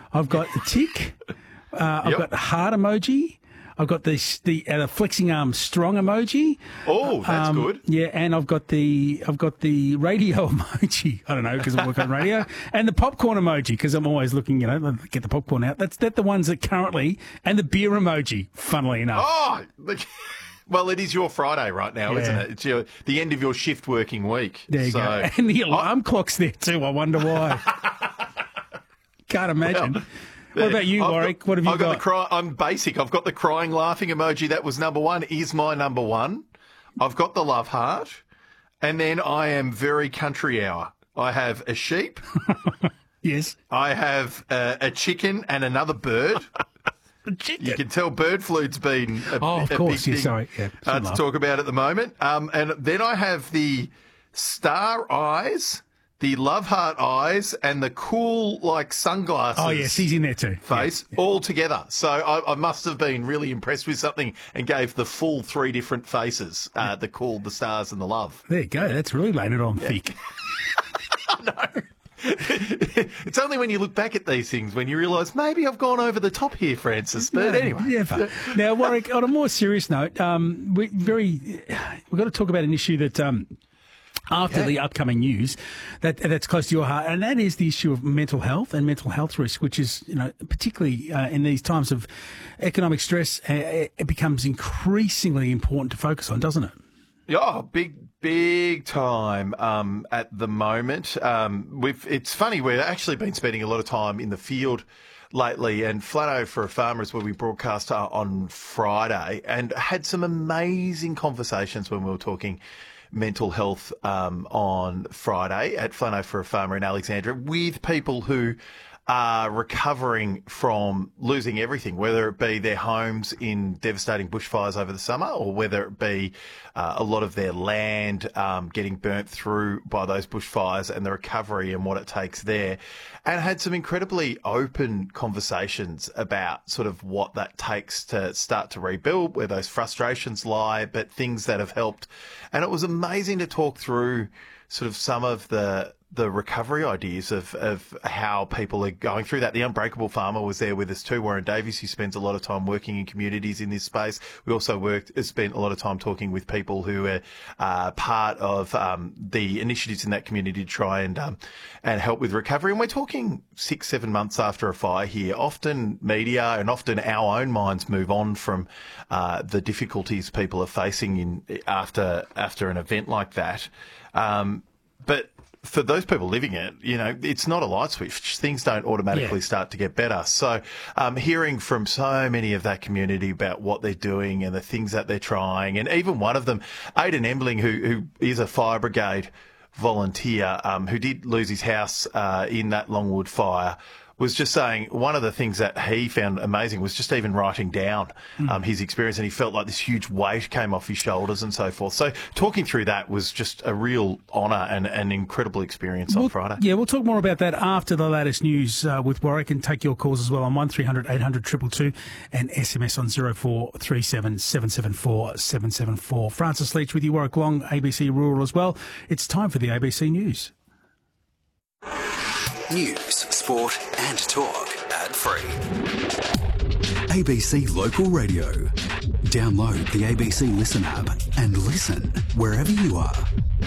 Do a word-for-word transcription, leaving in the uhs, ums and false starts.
I've got the tick. Uh, I've Yep. got the heart emoji. I've got the the, uh, the flexing arm strong emoji. Oh, that's Um, good. Yeah, and I've got the I've got the radio emoji. I don't know because I work on radio, and the popcorn emoji because I'm always looking. You know, get the popcorn out. That's that the ones that currently, and the beer emoji. Funnily enough. Oh, look. Well, it is your Friday right now, Yeah. isn't it? It's your, the end of your shift working week. There you so, go. And the alarm clock's there too. I wonder why. Can't imagine. Well, what about you, I've Warwick? got- What have you I've got? got? the cry, I'm basic. I've got the crying, laughing emoji. That was number one. Is my number one. I've got the love heart, and then I am very country hour. I have a sheep. Yes. I have uh, a chicken and another bird. Chicken. You can tell bird flu's been a, Oh, of a course, big yeah, thing sorry, yeah, uh, should to laugh. talk about at the moment. Um, and then I have the star eyes, the love heart eyes, and the cool like sunglasses. Oh, yes, he's in there too. Face Yeah. all together. So I, I must have been really impressed with something and gave the full three different faces: uh, the cool, the stars, and the love. There you go. That's really laying it on thick. It's only when you look back at these things when you realise maybe I've gone over the top here, Francis. But anyway, Never. Now, Warwick, on a more serious note, um, we very we've got to talk about an issue that. Um, After Yeah. the upcoming news, that that's close to your heart, and that is the issue of mental health and mental health risk, which is, you know, particularly uh, in these times of economic stress, uh, it becomes increasingly important to focus on, doesn't it? Yeah, big, big time um, at the moment. Um, we've, it's funny, we've actually been spending a lot of time in the field lately, and Flano for a Farmer is where we broadcast uh, on Friday and had some amazing conversations when we were talking mental health um, on Friday at Flano for a Farmer in Alexandria with people who are recovering from losing everything, whether it be their homes in devastating bushfires over the summer or whether it be uh, a lot of their land um, getting burnt through by those bushfires and the recovery and what it takes there. And had some incredibly open conversations about sort of what that takes to start to rebuild, where those frustrations lie, but things that have helped. And it was amazing to talk through sort of some of the the recovery ideas of, of how people are going through that. The Unbreakable Farmer was there with us too, Warren Davies, who spends a lot of time working in communities in this space. We also worked, spent a lot of time talking with people who are uh, part of um, the initiatives in that community to try and um, and help with recovery. And we're talking six, seven months after a fire here. Often media and often our own minds move on from uh, the difficulties people are facing in after after an event like that. Um, but for those people living it, you know, it's not a light switch. Things don't automatically Yeah. start to get better. So um, hearing from so many of that community about what they're doing and the things that they're trying, and even one of them, Aidan Embling, who, who is a fire brigade volunteer um, who did lose his house uh, in that Longwood fire, was just saying one of the things that he found amazing was just even writing down um, his experience, and he felt like this huge weight came off his shoulders and so forth. So talking through that was just a real honour and an incredible experience on We'll- Friday. Yeah, we'll talk more about that after the latest news uh, with Warwick, and take your calls as well on one three hundred eight hundred two two two and S M S on zero four three seven seven seven four seven seven four. Francis Leach with you, Warwick Long, A B C Rural as well. It's time for the A B C News. News, sport and talk ad-free. A B C Local Radio. Download the A B C Listen app and listen wherever you are.